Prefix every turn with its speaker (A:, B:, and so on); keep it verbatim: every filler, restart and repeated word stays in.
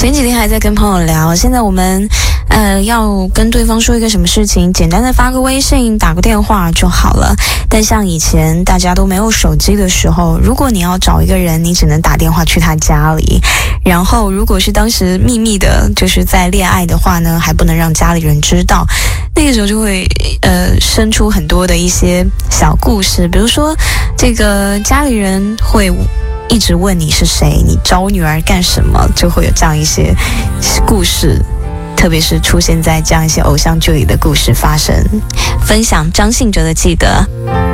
A: 前几天还在跟朋友聊，现在我们呃要跟对方说一个什么事情，简单的发个微信打个电话就好了。但像以前大家都没有手机的时候，如果你要找一个人，你只能打电话去他家里，然后如果是当时秘密的就是在恋爱的话呢，还不能让家里人知道，那个时候就会呃生出很多的一些小故事，比如说这个家里人会一直问你是谁，你找我女儿干什么，就会有这样一些故事，特别是出现在这样一些偶像剧里的故事发生。分享张信哲的《记得》。